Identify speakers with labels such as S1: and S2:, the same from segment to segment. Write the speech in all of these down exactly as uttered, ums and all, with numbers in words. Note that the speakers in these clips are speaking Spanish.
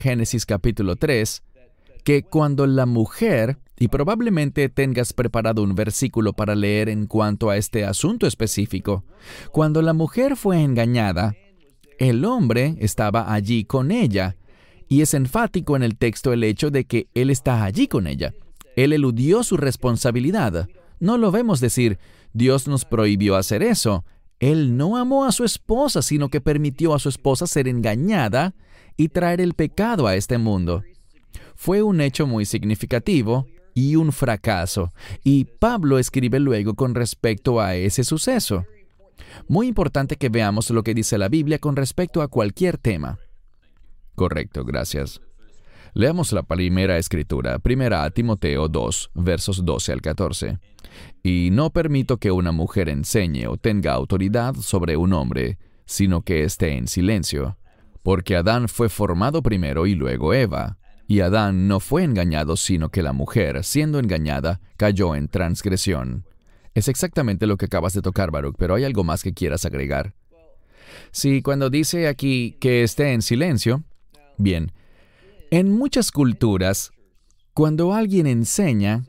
S1: Génesis capítulo tres, que cuando la mujer, y probablemente tengas preparado un versículo para leer en cuanto a este asunto específico, cuando la mujer fue engañada, el hombre estaba allí con ella, y es enfático en el texto el hecho de que él está allí con ella. Él eludió su responsabilidad. No lo vemos decir, Dios nos prohibió hacer eso. Él no amó a su esposa, sino que permitió a su esposa ser engañada y traer el pecado a este mundo. Fue un hecho muy significativo y un fracaso, y Pablo escribe luego con respecto a ese suceso. Muy importante que veamos lo que dice la Biblia con respecto a cualquier tema. Correcto, gracias. Leamos la primera escritura, primera a Timoteo dos, versos doce al catorce. Y no permito que una mujer enseñe o tenga autoridad sobre un hombre, sino que esté en silencio. Porque Adán fue formado primero y luego Eva. Y Adán no fue engañado, sino que la mujer, siendo engañada, cayó en transgresión. Es exactamente lo que acabas de tocar, Baruch, pero ¿hay algo más que quieras agregar? Sí, cuando dice aquí que esté en silencio, bien, en muchas culturas, cuando alguien enseña,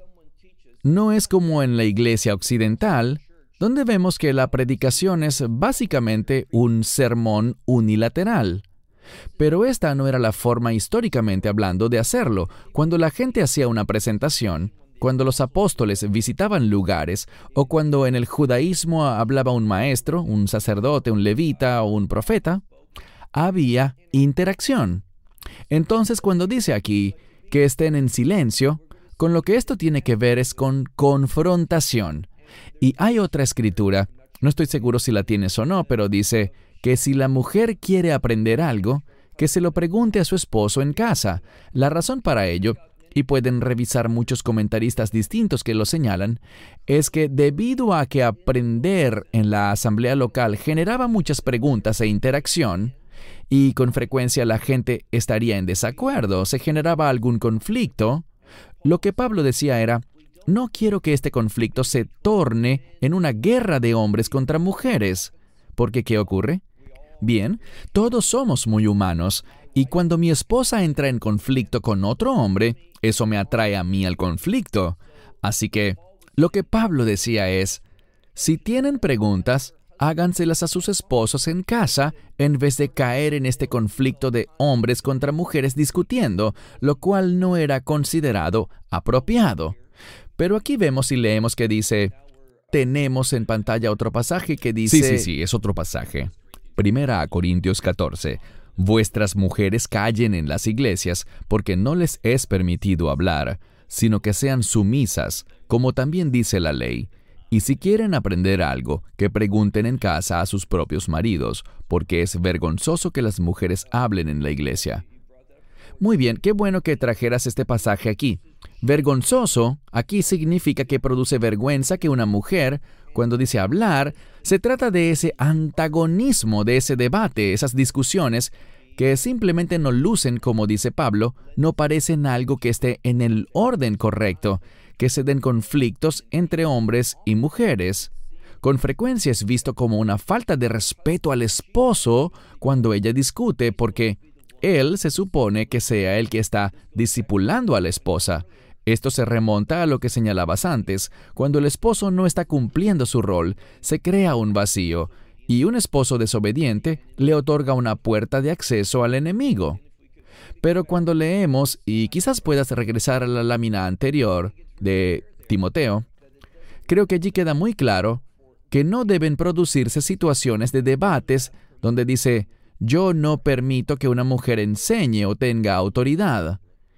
S1: no es como en la iglesia occidental, donde vemos que la predicación es básicamente un sermón unilateral. Pero esta no era la forma históricamente hablando de hacerlo. Cuando la gente hacía una presentación, cuando los apóstoles visitaban lugares, o cuando en el judaísmo hablaba un maestro, un sacerdote, un levita o un profeta, había interacción. Entonces, cuando dice aquí que estén en silencio, con lo que esto tiene que ver es con confrontación. Y hay otra escritura, no estoy seguro si la tienes o no, pero dice que si la mujer quiere aprender algo, que se lo pregunte a su esposo en casa. La razón para ello, y pueden revisar muchos comentaristas distintos que lo señalan, es que debido a que aprender en la asamblea local generaba muchas preguntas e interacción, y con frecuencia la gente estaría en desacuerdo, se generaba algún conflicto, lo que Pablo decía era, no quiero que este conflicto se torne en una guerra de hombres contra mujeres. Porque, ¿qué ocurre? Bien, todos somos muy humanos, y cuando mi esposa entra en conflicto con otro hombre, eso me atrae a mí al conflicto. Así que, lo que Pablo decía es, si tienen preguntas, háganselas a sus esposos en casa, en vez de caer en este conflicto de hombres contra mujeres discutiendo, lo cual no era considerado apropiado. Pero aquí vemos y leemos que dice, tenemos en pantalla otro pasaje que dice...
S2: Sí, sí, sí, es otro pasaje. Primera a Corintios catorce. Vuestras mujeres callen en las iglesias, porque no les es permitido hablar, sino que sean sumisas, como también dice la ley. Y si quieren aprender algo, que pregunten en casa a sus propios maridos, porque es vergonzoso que las mujeres hablen en la iglesia.
S1: Muy bien, qué bueno que trajeras este pasaje aquí. Vergonzoso, aquí significa que produce vergüenza que una mujer, cuando dice hablar, se trata de ese antagonismo, de ese debate, esas discusiones, que simplemente no lucen, como dice Pablo, no parecen algo que esté en el orden correcto, que se den conflictos entre hombres y mujeres. Con frecuencia es visto como una falta de respeto al esposo cuando ella discute, porque él se supone que sea el que está discipulando a la esposa. Esto se remonta a lo que señalabas antes. Cuando el esposo no está cumpliendo su rol, se crea un vacío, y un esposo desobediente le otorga una puerta de acceso al enemigo. Pero cuando leemos, y quizás puedas regresar a la lámina anterior de Timoteo, creo que allí queda muy claro que no deben producirse situaciones de debates donde dice, yo no permito que una mujer enseñe o tenga autoridad.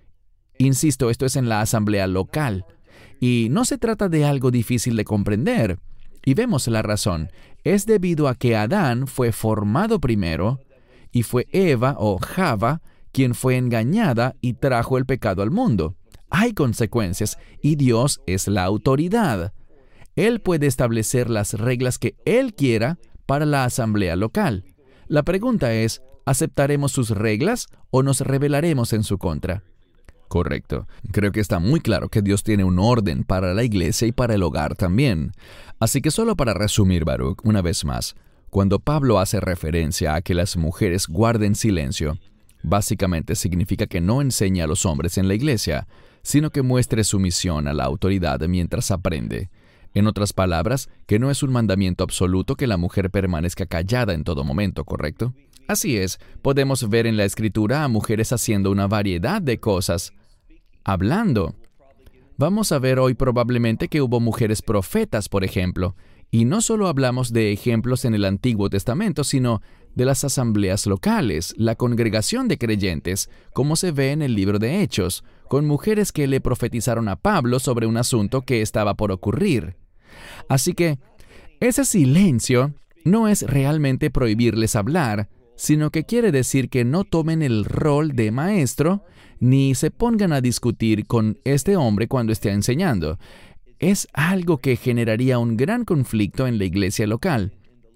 S1: Insisto, esto es en la asamblea local, y no se trata de algo difícil de comprender. Y vemos la razón. Es debido a que Adán fue formado primero, y fue Eva o Java quien fue engañada y trajo el pecado al mundo. Hay consecuencias, y Dios es la autoridad. Él puede establecer las reglas que Él quiera para la asamblea local. La pregunta es, ¿aceptaremos sus reglas o nos rebelaremos en su contra?
S2: Correcto. Creo que está muy claro que Dios tiene un orden para la iglesia y para el hogar también. Así que solo para resumir, Baruch, una vez más, cuando Pablo hace referencia a que las mujeres guarden silencio,
S1: básicamente significa que no enseñe a los hombres en la iglesia, sino que muestre sumisión a la autoridad mientras aprende. En otras palabras, que no es un mandamiento absoluto que la mujer permanezca callada en todo momento, ¿correcto? Así es, podemos ver en la Escritura a mujeres haciendo una variedad de cosas, hablando. Vamos a ver hoy probablemente que hubo mujeres profetas, por ejemplo, y no solo hablamos de ejemplos en el Antiguo Testamento, sino de las asambleas locales, la congregación de creyentes, como se ve en el libro de Hechos, con mujeres que le profetizaron a Pablo sobre un asunto que estaba por ocurrir. Así que, ese silencio no es realmente prohibirles hablar, sino que quiere decir que no tomen el rol de maestro, ni se pongan a discutir con este hombre cuando esté enseñando. Es algo que generaría un gran conflicto en la iglesia local.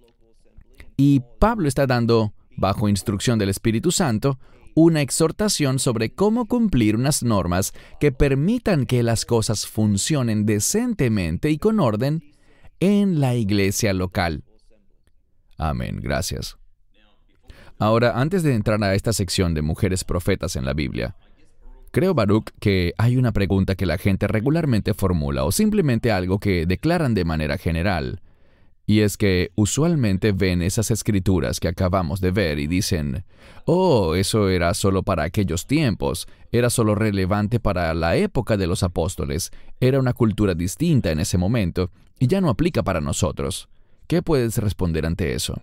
S1: Y Pablo está dando, bajo instrucción del Espíritu Santo, una exhortación sobre cómo cumplir unas normas que permitan que las cosas funcionen decentemente y con orden en la iglesia local. Amén, gracias. Ahora, antes de entrar a esta sección de mujeres profetas en la Biblia, creo, Baruch, que hay una pregunta que la gente regularmente formula o simplemente algo que declaran de manera general. Y es que usualmente ven esas escrituras que acabamos de ver y dicen, «Oh, eso era solo para aquellos tiempos, era solo relevante para la época de los apóstoles, era una cultura distinta en ese momento y ya no aplica para nosotros». ¿Qué puedes responder ante eso?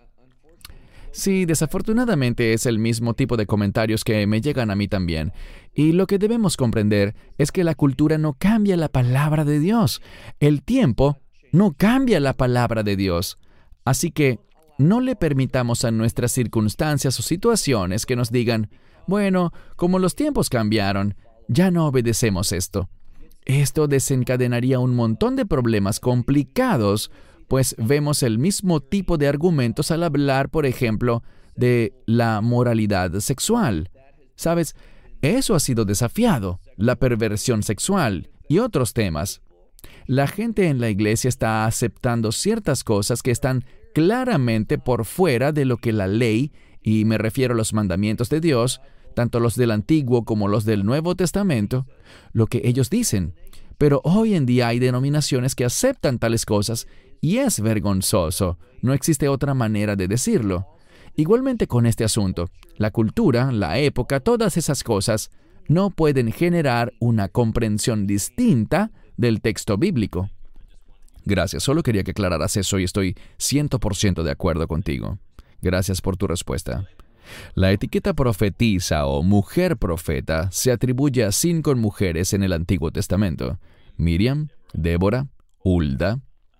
S1: Sí, desafortunadamente es el mismo tipo de comentarios que me llegan a mí también. Y lo que debemos comprender es que la cultura no cambia la palabra de Dios. El tiempo no cambia la palabra de Dios. Así que no le permitamos a nuestras circunstancias o situaciones que nos digan, bueno, como los tiempos cambiaron, ya no obedecemos esto. Esto desencadenaría un montón de problemas complicados, pues vemos el mismo tipo de argumentos al hablar, por ejemplo, de la moralidad sexual. ¿Sabes? Eso ha sido desafiado, la perversión sexual y otros temas. La gente en la iglesia está aceptando ciertas cosas que están claramente por fuera de lo que la ley, y me refiero a los mandamientos de Dios, tanto los del Antiguo como los del Nuevo Testamento, lo que ellos dicen. Pero hoy en día hay denominaciones que aceptan tales cosas y es vergonzoso. No existe otra manera de decirlo. Igualmente con este asunto, la cultura, la época, todas esas cosas no pueden generar una comprensión distinta del texto bíblico. Gracias, solo quería que aclararas eso y estoy cien por ciento de acuerdo contigo. Gracias por tu respuesta. La etiqueta profetisa o mujer profeta se atribuye a cinco mujeres en el Antiguo Testamento: Miriam, Débora, Hulda,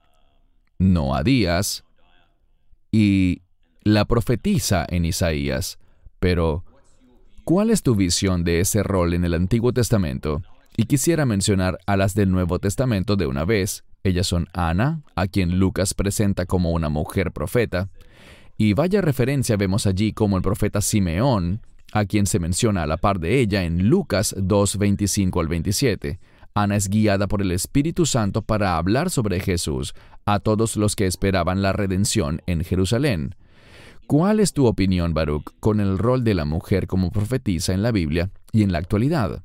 S1: Noadías y la profetisa en Isaías. Pero, ¿cuál es tu visión de ese rol en el Antiguo Testamento? Y quisiera mencionar a las del Nuevo Testamento de una vez. Ellas son Ana, a quien Lucas presenta como una mujer profeta, y vaya referencia vemos allí como el profeta Simeón, a quien se menciona a la par de ella en Lucas dos, veinticinco al veintisiete. Ana es guiada por el Espíritu Santo para hablar sobre Jesús a todos los que esperaban la redención en Jerusalén. ¿Cuál es tu opinión, Baruch, con el rol de la mujer como profetisa en la Biblia y en la actualidad?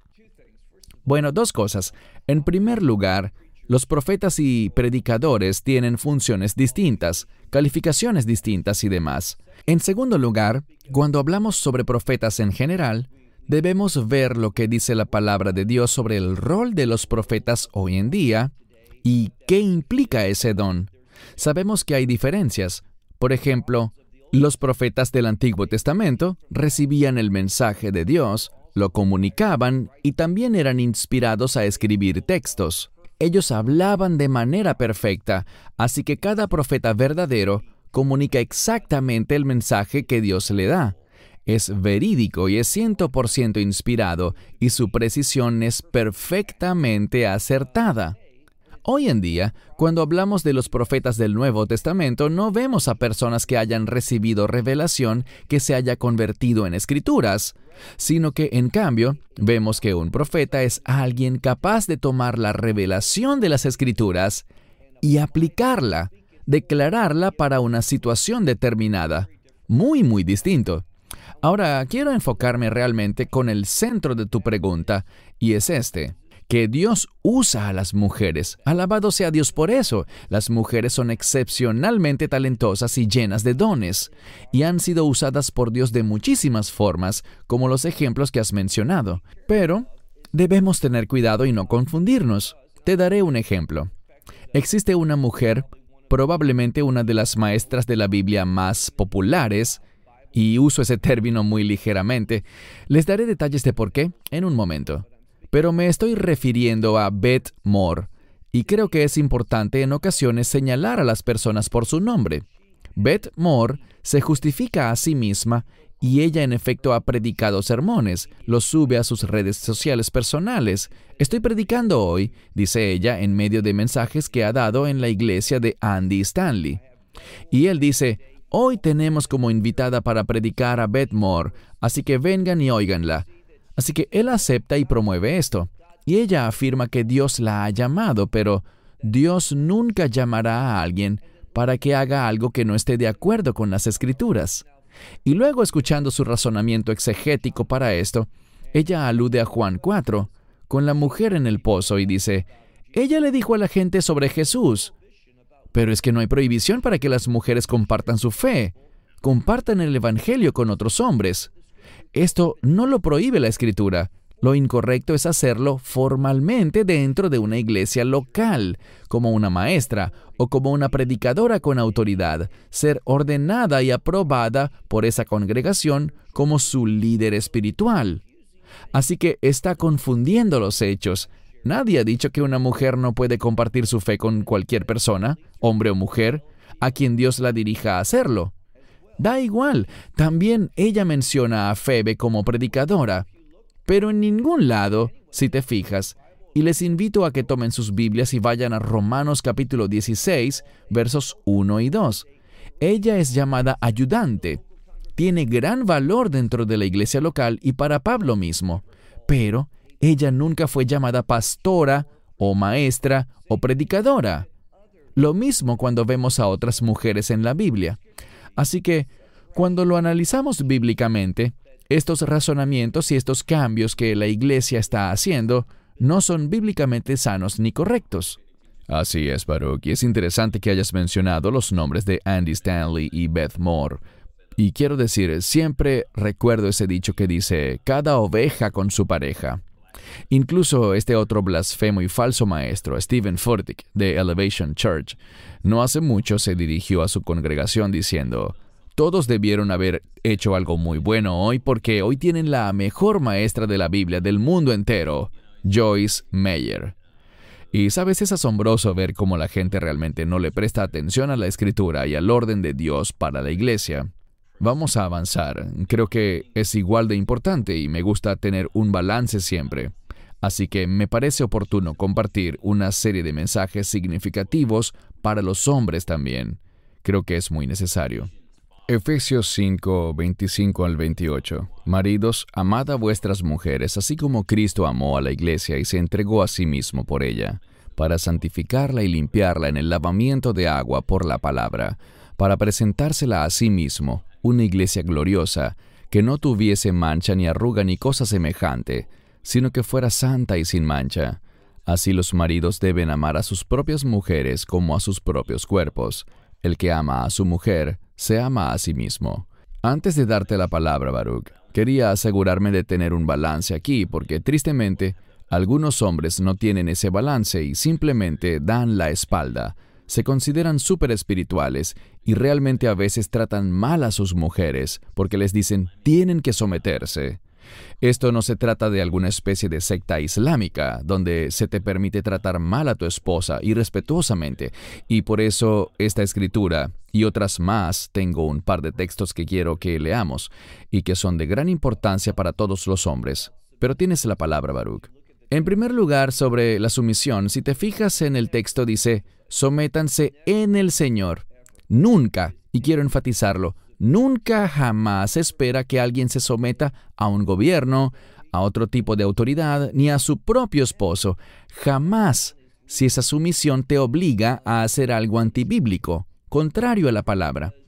S1: Bueno, dos cosas. En primer lugar, los profetas y predicadores tienen funciones distintas, calificaciones distintas y demás. En segundo lugar, cuando hablamos sobre profetas en general, debemos ver lo que dice la palabra de Dios sobre el rol de los profetas hoy en día y qué implica ese don. Sabemos que hay diferencias. Por ejemplo, los profetas del Antiguo Testamento recibían el mensaje de Dios, lo comunicaban y también eran inspirados a escribir textos. Ellos hablaban de manera perfecta, así que cada profeta verdadero comunica exactamente el mensaje que Dios le da. Es verídico y es cien por ciento inspirado, y su precisión es perfectamente acertada. Hoy en día, cuando hablamos de los profetas del Nuevo Testamento, no vemos a personas que hayan recibido revelación que se haya convertido en escrituras, sino que, en cambio, vemos que un profeta es alguien capaz de tomar la revelación de las escrituras y aplicarla, declararla para una situación determinada. Muy, muy distinto. Ahora, quiero enfocarme realmente con el centro de tu pregunta, y es este, que Dios usa a las mujeres. Alabado sea Dios por eso. Las mujeres son excepcionalmente talentosas y llenas de dones, y han sido usadas por Dios de muchísimas formas, como los ejemplos que has mencionado. Pero debemos tener cuidado y no confundirnos. Te daré un ejemplo. Existe una mujer, probablemente una de las maestras de la Biblia más populares, y uso ese término muy ligeramente. Les daré detalles de por qué en un momento. Pero me estoy refiriendo a Beth Moore, y creo que es importante en ocasiones señalar a las personas por su nombre. Beth Moore se justifica a sí misma, y ella en efecto ha predicado sermones, los sube a sus redes sociales personales. Estoy predicando hoy, dice ella, en medio de mensajes que ha dado en la iglesia de Andy Stanley. Y él dice, hoy tenemos como invitada para predicar a Beth Moore, así que vengan y óiganla. Así que él acepta y promueve esto. Y ella afirma que Dios la ha llamado, pero Dios nunca llamará a alguien para que haga algo que no esté de acuerdo con las Escrituras. Y luego, escuchando su razonamiento exegético para esto, ella alude a Juan cuatro, con la mujer en el pozo, y dice, ella le dijo a la gente sobre Jesús, pero es que no hay prohibición para que las mujeres compartan su fe, compartan el Evangelio con otros hombres. Esto no lo prohíbe la Escritura. Lo incorrecto es hacerlo formalmente dentro de una iglesia local, como una maestra o como una predicadora con autoridad, ser ordenada y aprobada por esa congregación como su líder espiritual. Así que está confundiendo los hechos. Nadie ha dicho que una mujer no puede compartir su fe con cualquier persona, hombre o mujer, a quien Dios la dirija a hacerlo. Da igual, también ella menciona a Febe como predicadora, pero en ningún lado, si te fijas, y les invito a que tomen sus Biblias y vayan a Romanos capítulo dieciséis, versos uno y dos. Ella es llamada ayudante. Tiene gran valor dentro de la iglesia local y para Pablo mismo, pero ella nunca fue llamada pastora o maestra o predicadora. Lo mismo cuando vemos a otras mujeres en la Biblia. Así que, cuando lo analizamos bíblicamente, estos razonamientos y estos cambios que la iglesia está haciendo no son bíblicamente sanos ni correctos.
S2: Así es, Baruch, y es interesante que hayas mencionado los nombres de Andy Stanley y Beth Moore. Y quiero decir, siempre recuerdo ese dicho que dice, cada oveja con su pareja. Incluso este otro blasfemo y falso maestro, Stephen Furtick, de Elevation Church, no hace mucho se dirigió a su congregación diciendo, todos debieron haber hecho algo muy bueno hoy porque hoy tienen la mejor maestra de la Biblia del mundo entero, Joyce Meyer. Y sabes, es asombroso ver cómo la gente realmente no le presta atención a la Escritura y al orden de Dios para la iglesia. Vamos a avanzar. Creo que es igual de importante y me gusta tener un balance siempre. Así que me parece oportuno compartir una serie de mensajes significativos para los hombres también. Creo que es muy necesario. Efesios cinco, veinticinco al veintiocho. Maridos, amad a vuestras mujeres, así como Cristo amó a la iglesia y se entregó a sí mismo por ella, para santificarla y limpiarla en el lavamiento de agua por la palabra, para presentársela a sí mismo, una iglesia gloriosa, que no tuviese mancha ni arruga ni cosa semejante, sino que fuera santa y sin mancha. Así los maridos deben amar a sus propias mujeres como a sus propios cuerpos. El que ama a su mujer, se ama a sí mismo. Antes de darte la palabra, Baruch, quería asegurarme de tener un balance aquí, porque tristemente, algunos hombres no tienen ese balance y simplemente dan la espalda. Se consideran súper espirituales y realmente a veces tratan mal a sus mujeres porque les dicen tienen que someterse. Esto no se trata de alguna especie de secta islámica, donde se te permite tratar mal a tu esposa irrespetuosamente, y por eso esta escritura y otras más, tengo un par de textos que quiero que leamos, y que son de gran importancia para todos los hombres. Pero tienes la palabra, Baruch. En primer lugar, sobre la sumisión, si te fijas en el texto dice, sométanse en el Señor. Nunca, y quiero enfatizarlo, nunca jamás se espera que alguien se someta a un gobierno, a otro tipo de autoridad, ni a su propio esposo. Jamás, si esa sumisión te obliga a hacer algo antibíblico, contrario a la palabra.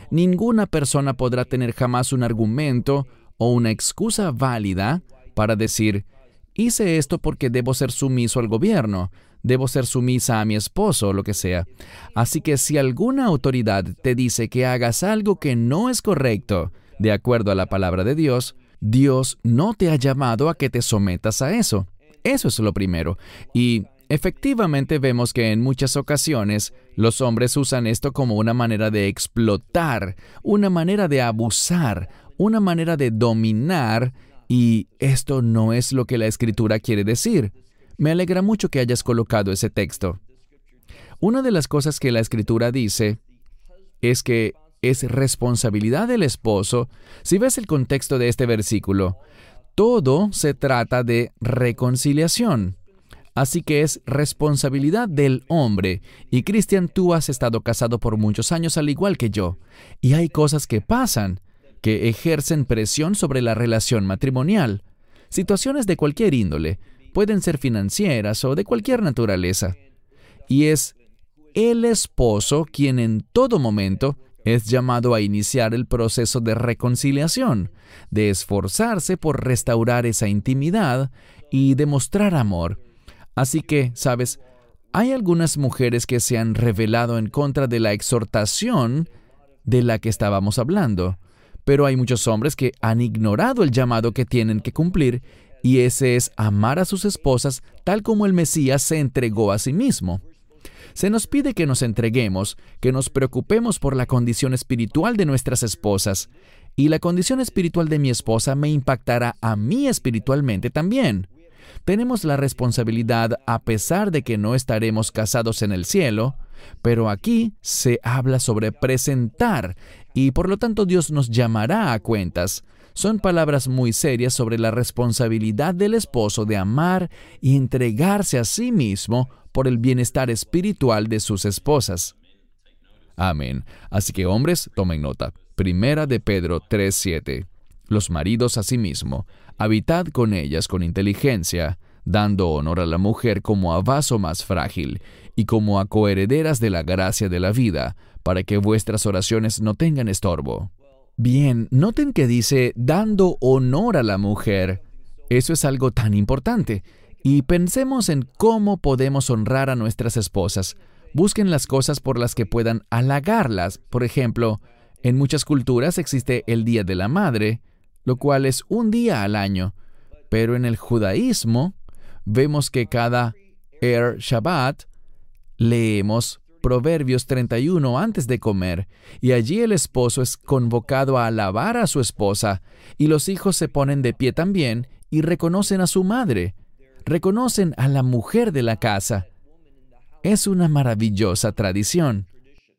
S1: ninguna persona podrá tener jamás un argumento o una excusa válida para decir, hice esto porque debo ser sumiso al gobierno, debo ser sumisa a mi esposo, o lo que sea. Así que si alguna autoridad te dice que hagas algo que no es correcto, de acuerdo a la palabra de Dios, Dios no te ha llamado a que te sometas a eso. Eso es lo primero. Y efectivamente vemos que en muchas ocasiones los hombres usan esto como una manera de explotar, una manera de abusar, una manera de dominar, y esto no es lo que la Escritura quiere decir. Me alegra mucho que hayas colocado ese texto. Una de las cosas que la Escritura dice es que es responsabilidad del esposo. Si ves el contexto de este versículo, todo se trata de reconciliación. Así que es responsabilidad del hombre. Y Cristian, tú has estado casado por muchos años al igual que yo. Y hay cosas que pasan, que ejercen presión sobre la relación matrimonial. Situaciones de cualquier índole. Pueden ser financieras o de cualquier naturaleza. Y es el esposo quien en todo momento es llamado a iniciar el proceso de reconciliación, de esforzarse por restaurar esa intimidad y demostrar amor. Así que, ¿sabes? Hay algunas mujeres que se han rebelado en contra de la exhortación de la que estábamos hablando, pero hay muchos hombres que han ignorado el llamado que tienen que cumplir, y ese es amar a sus esposas tal como el Mesías se entregó a sí mismo. Se nos pide que nos entreguemos, que nos preocupemos por la condición espiritual de nuestras esposas, y la condición espiritual de mi esposa me impactará a mí espiritualmente también. Tenemos la responsabilidad, a pesar de que no estaremos casados en el cielo, pero aquí se habla sobre presentar, y por lo tanto Dios nos llamará a cuentas. Son palabras muy serias sobre la responsabilidad del esposo de amar y entregarse a sí mismo por el bienestar espiritual de sus esposas. Amén. Así que hombres, tomen nota. Primera de Pedro tres siete. Los maridos asimismo, habitad con ellas con inteligencia, dando honor a la mujer como a vaso más frágil y como a coherederas de la gracia de la vida, para que vuestras oraciones no tengan estorbo. Bien, noten que dice dando honor a la mujer. Eso es algo tan importante. Y pensemos en cómo podemos honrar a nuestras esposas. Busquen las cosas por las que puedan halagarlas. Por ejemplo, en muchas culturas existe el Día de la Madre, lo cual es un día al año. Pero en el judaísmo, vemos que cada Er Shabbat leemos Proverbios treinta y uno antes de comer, y allí el esposo es convocado a alabar a su esposa, y los hijos se ponen de pie también y reconocen a su madre. Reconocen a la mujer de la casa. Es una maravillosa tradición.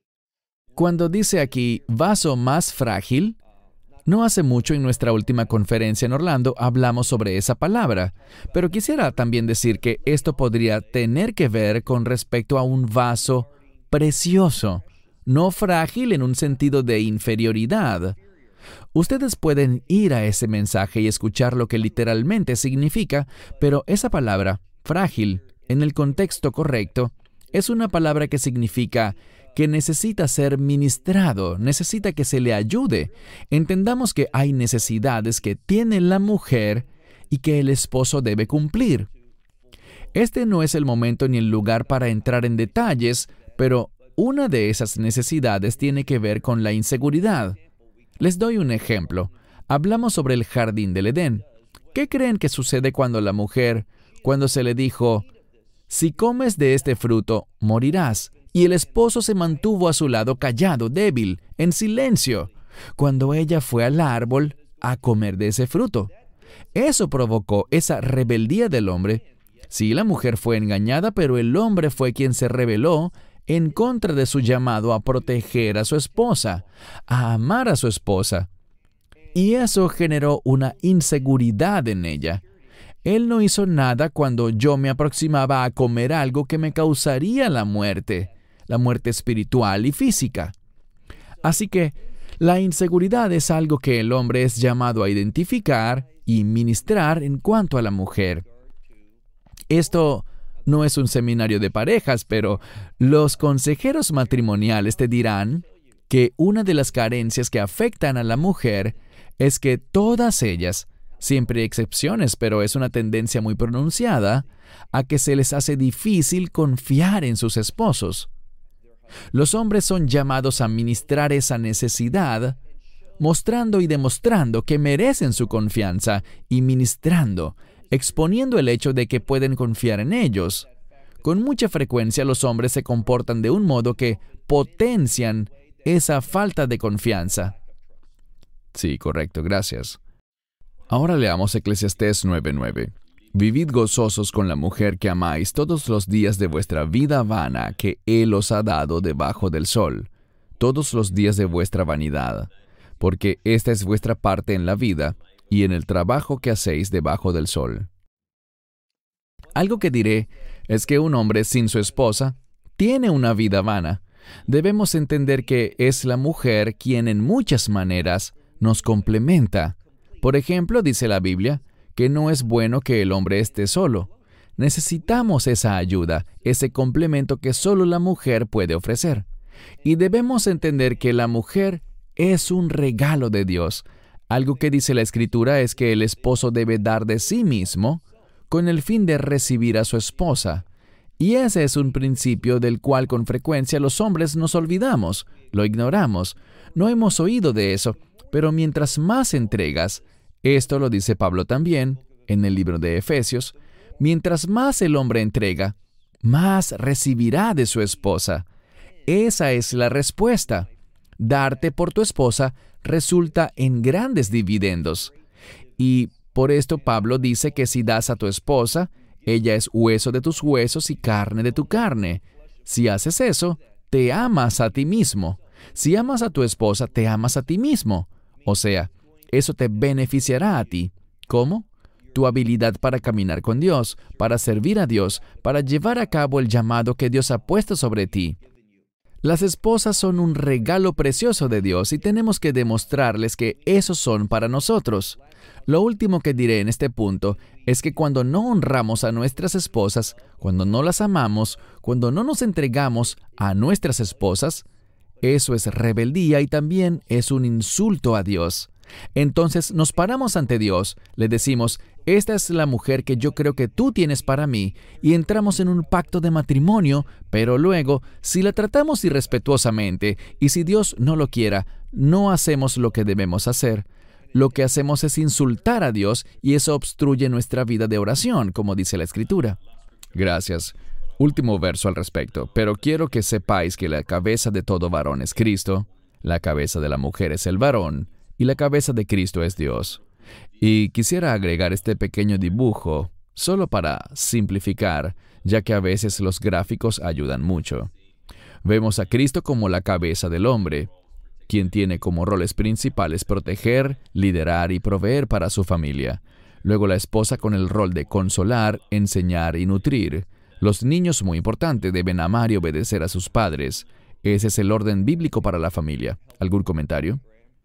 S1: Cuando dice aquí, vaso más frágil, no hace mucho en nuestra última conferencia en Orlando hablamos sobre esa palabra, pero quisiera también decir que esto podría tener que ver con respecto a un vaso precioso, no frágil en un sentido de inferioridad. Ustedes pueden ir a ese mensaje y escuchar lo que literalmente significa, pero esa palabra, frágil, en el contexto correcto, es una palabra que significa que necesita ser ministrado, necesita que se le ayude. Entendamos que hay necesidades que tiene la mujer y que el esposo debe cumplir. Este no es el momento ni el lugar para entrar en detalles, pero una de esas necesidades tiene que ver con la inseguridad. Les doy un ejemplo. Hablamos sobre el jardín del Edén. ¿Qué creen que sucede cuando la mujer, cuando se le dijo, si comes de este fruto, morirás? Y el esposo se mantuvo a su lado callado, débil, en silencio, cuando ella fue al árbol a comer de ese fruto. Eso provocó esa rebeldía del hombre. Sí, la mujer fue engañada, pero el hombre fue quien se rebeló en contra de su llamado a proteger a su esposa, a amar a su esposa. Y eso generó una inseguridad en ella. Él no hizo nada cuando yo me aproximaba a comer algo que me causaría la muerte, la muerte espiritual y física. Así que la inseguridad es algo que el hombre es llamado a identificar y ministrar en cuanto a la mujer. Esto no es un seminario de parejas, pero los consejeros matrimoniales te dirán, que una de las carencias que afectan a la mujer es que todas ellas, siempre hay excepciones, pero es una tendencia muy pronunciada, a que se les hace difícil confiar en sus esposos. Los hombres son llamados a ministrar esa necesidad, mostrando y demostrando que merecen su confianza y ministrando, exponiendo el hecho de que pueden confiar en ellos. Con mucha frecuencia los hombres se comportan de un modo que potencian esa falta de confianza.
S2: Sí, correcto, gracias. Ahora leamos Eclesiastés nueve nueve. Vivid gozosos con la mujer que amáis todos los días de vuestra vida vana que Él os ha dado debajo del sol, todos los días de vuestra vanidad, porque esta es vuestra parte en la vida y en el trabajo que hacéis debajo del sol.
S1: Algo que diré es que un hombre sin su esposa tiene una vida vana. Debemos entender que es la mujer quien en muchas maneras nos complementa. Por ejemplo, dice la Biblia, que no es bueno que el hombre esté solo. Necesitamos esa ayuda, ese complemento que solo la mujer puede ofrecer. Y debemos entender que la mujer es un regalo de Dios. Algo que dice la Escritura es que el esposo debe dar de sí mismo con el fin de recibir a su esposa. Y ese es un principio del cual con frecuencia los hombres nos olvidamos, lo ignoramos. No hemos oído de eso, pero mientras más entregas, esto lo dice Pablo también, en el libro de Efesios, mientras más el hombre entrega, más recibirá de su esposa. Esa es la respuesta. Darte por tu esposa resulta en grandes dividendos. Y por esto Pablo dice que si das a tu esposa, ella es hueso de tus huesos y carne de tu carne. Si haces eso, te amas a ti mismo. Si amas a tu esposa, te amas a ti mismo. O sea, eso te beneficiará a ti. ¿Cómo? Tu habilidad para caminar con Dios, para servir a Dios, para llevar a cabo el llamado que Dios ha puesto sobre ti. Las esposas son un regalo precioso de Dios y tenemos que demostrarles que esos son para nosotros. Lo último que diré en este punto es que cuando no honramos a nuestras esposas, cuando no las amamos, cuando no nos entregamos a nuestras esposas, eso es rebeldía y también es un insulto a Dios. Entonces nos paramos ante Dios, le decimos, esta es la mujer que yo creo que tú tienes para mí, y entramos en un pacto de matrimonio, pero luego, si la tratamos irrespetuosamente, y si Dios no lo quiera, no hacemos lo que debemos hacer. Lo que hacemos es insultar a Dios, y eso obstruye nuestra vida de oración, como dice la Escritura.
S2: Gracias. Último verso al respecto, pero quiero que sepáis que la cabeza de todo varón es Cristo, la cabeza de la mujer es el varón, y la cabeza de Cristo es Dios. Y quisiera agregar este pequeño dibujo, solo para simplificar, ya que a veces los gráficos ayudan mucho. Vemos a Cristo como la cabeza del hombre, quien tiene como roles principales proteger, liderar y proveer para su familia. Luego la esposa con el rol de consolar, enseñar y nutrir. Los niños, muy importante, deben amar y obedecer a sus padres. Ese es el orden bíblico para la familia. ¿Algún comentario?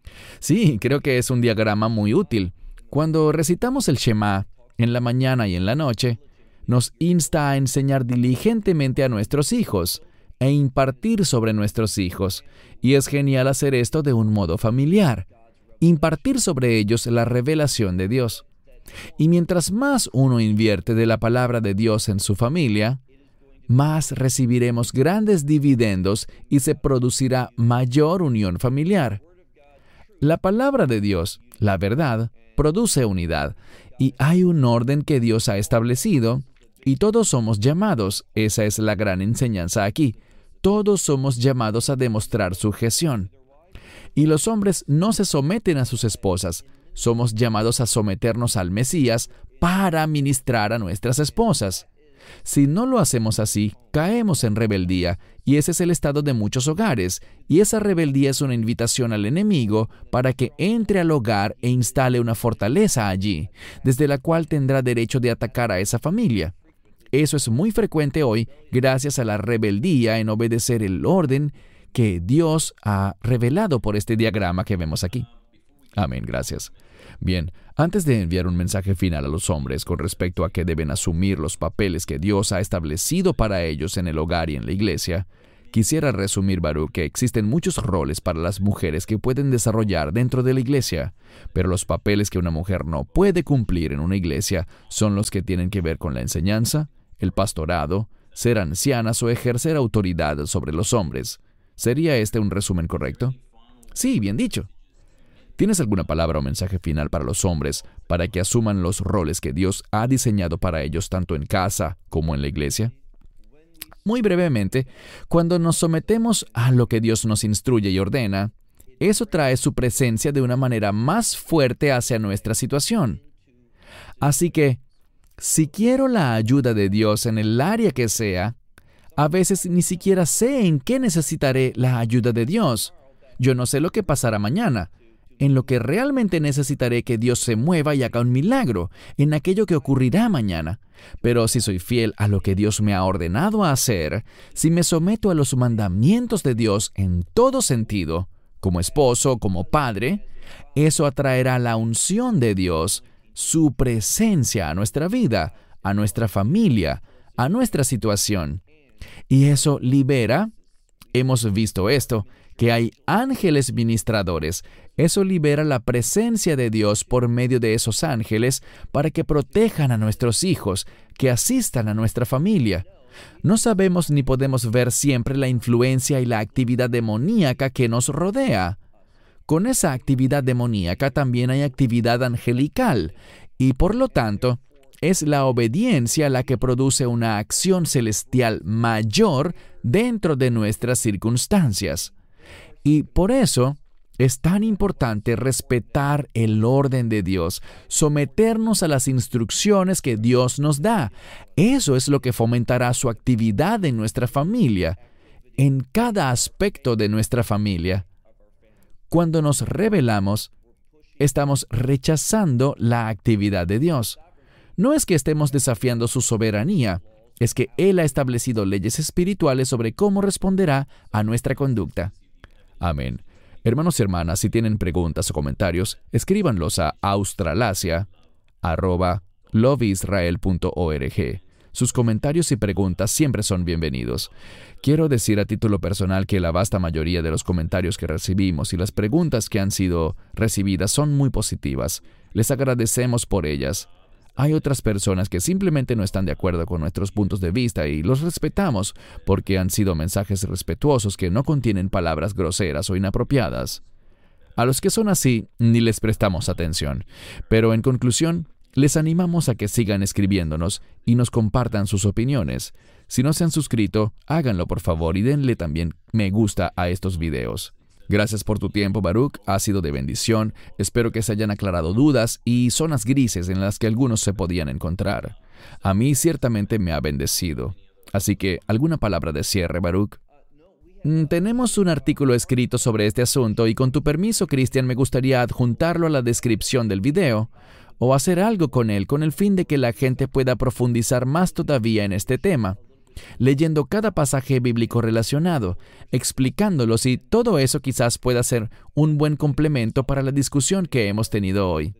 S1: Sí, creo que es un diagrama muy útil. Cuando recitamos el Shema, en la mañana y en la noche, nos insta a enseñar diligentemente a nuestros hijos e impartir sobre nuestros hijos. Y es genial hacer esto de un modo familiar. Impartir sobre ellos la revelación de Dios. Y mientras más uno invierte de la palabra de Dios en su familia, más recibiremos grandes dividendos y se producirá mayor unión familiar. La palabra de Dios, la verdad, produce unidad, y hay un orden que Dios ha establecido, y todos somos llamados, esa es la gran enseñanza aquí, todos somos llamados a demostrar sujeción. Y los hombres no se someten a sus esposas, somos llamados a someternos al Mesías para ministrar a nuestras esposas. Si no lo hacemos así, caemos en rebeldía, y ese es el estado de muchos hogares, y esa rebeldía es una invitación al enemigo para que entre al hogar e instale una fortaleza allí, desde la cual tendrá derecho de atacar a esa familia. Eso es muy frecuente hoy gracias a la rebeldía en obedecer el orden que Dios ha revelado por este diagrama que vemos aquí.
S2: Amén, gracias. Bien, antes de enviar un mensaje final a los hombres con respecto a que deben asumir los papeles que Dios ha establecido para ellos en el hogar y en la iglesia,
S1: Quisiera resumir, Baruch, que existen muchos roles para las mujeres que pueden desarrollar dentro de la iglesia, pero los papeles que una mujer no puede cumplir en una iglesia son los que tienen que ver con la enseñanza, el pastorado, ser ancianas o ejercer autoridad sobre los hombres. ¿Sería este un resumen correcto? Sí, bien dicho. ¿Tienes alguna palabra o mensaje final para los hombres para que asuman los roles que Dios ha diseñado para ellos tanto en casa como en la iglesia? Muy brevemente, cuando nos sometemos a lo que Dios nos instruye y ordena, eso trae su presencia de una manera más fuerte hacia nuestra situación. Así que, si quiero la ayuda de Dios en el área que sea, a veces ni siquiera sé en qué necesitaré la ayuda de Dios. Yo no sé lo que pasará mañana. En lo que realmente necesitaré que Dios se mueva y haga un milagro, en aquello que ocurrirá mañana. Pero si soy fiel a lo que Dios me ha ordenado a hacer, si me someto a los mandamientos de Dios en todo sentido, como esposo, como padre, eso atraerá la unción de Dios, su presencia a nuestra vida, a nuestra familia, a nuestra situación. Y eso libera, hemos visto esto, que hay ángeles ministradores. Eso libera la presencia de Dios por medio de esos ángeles para que protejan a nuestros hijos, que asistan a nuestra familia. No sabemos ni podemos ver siempre la influencia y la actividad demoníaca que nos rodea. Con esa actividad demoníaca también hay actividad angelical, y por lo tanto, es la obediencia la que produce una acción celestial mayor dentro de nuestras circunstancias. Y por eso es tan importante respetar el orden de Dios, someternos a las instrucciones que Dios nos da. Eso es lo que fomentará su actividad en nuestra familia, en cada aspecto de nuestra familia. Cuando nos rebelamos, estamos rechazando la actividad de Dios. No es que estemos desafiando su soberanía, es que Él ha establecido leyes espirituales sobre cómo responderá a nuestra conducta. Amén. Hermanos y hermanas, si tienen preguntas o comentarios, escríbanlos a australasia arroba loveisrael punto org. Sus comentarios y preguntas siempre son bienvenidos. Quiero decir a título personal que la vasta mayoría de los comentarios que recibimos y las preguntas que han sido recibidas son muy positivas. Les agradecemos por ellas. Hay otras personas que simplemente no están de acuerdo con nuestros puntos de vista y los respetamos porque han sido mensajes respetuosos que no contienen palabras groseras o inapropiadas. A los que son así, ni les prestamos atención. Pero en conclusión, les animamos a que sigan escribiéndonos y nos compartan sus opiniones. Si no se han suscrito, háganlo por favor y denle también me gusta a estos videos. Gracias por tu tiempo, Baruch. Ha sido de bendición. Espero que se hayan aclarado dudas y zonas grises en las que algunos se podían encontrar. A mí ciertamente me ha bendecido. Así que, ¿alguna palabra de cierre, Baruch? Mm, tenemos un artículo escrito sobre este asunto y con tu permiso, Cristian, me gustaría adjuntarlo a la descripción del video o hacer algo con él con el fin de que la gente pueda profundizar más todavía en este tema, leyendo cada pasaje bíblico relacionado, explicándolos y todo eso quizás pueda ser un buen complemento para la discusión que hemos tenido hoy.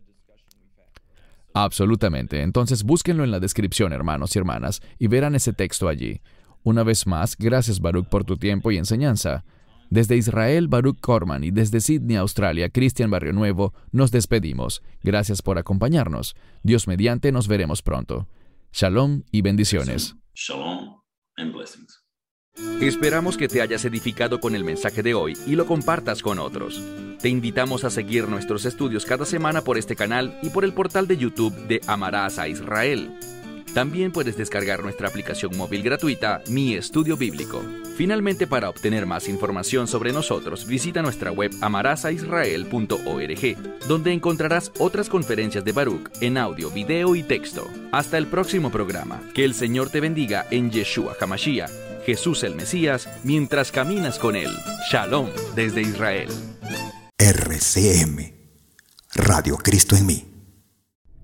S1: Absolutamente. Entonces búsquenlo en la descripción, hermanos y hermanas, y verán ese texto allí. Una vez más, gracias, Baruch, por tu tiempo y enseñanza. Desde Israel, Baruch Corman, y desde Sydney, Australia, Cristian Barrio Nuevo, nos despedimos. Gracias por acompañarnos. Dios mediante, nos veremos pronto. Shalom y bendiciones.
S3: Shalom and blessings.
S2: Esperamos que te hayas edificado con el mensaje de hoy y lo compartas con otros. Te invitamos a seguir nuestros estudios cada semana por este canal y por el portal de YouTube de Amarás a Israel. También puedes descargar nuestra aplicación móvil gratuita, Mi Estudio Bíblico. Finalmente, para obtener más información sobre nosotros, visita nuestra web amarás a israel punto org, donde encontrarás otras conferencias de Baruch en audio, video y texto. Hasta el próximo programa. Que el Señor te bendiga en Yeshua HaMashiach, Jesús el Mesías, mientras caminas con Él. Shalom desde Israel.
S4: R C M, Radio Cristo en mí.